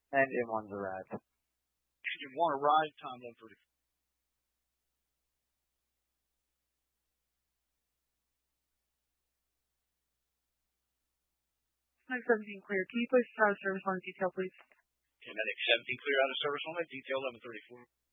Engine 1's arrived. Engine 1 arrived, time 1:30. 17 clear. Can you please start service on detail, please? Okay, Medic 17 clear out of service on that, detail 1134.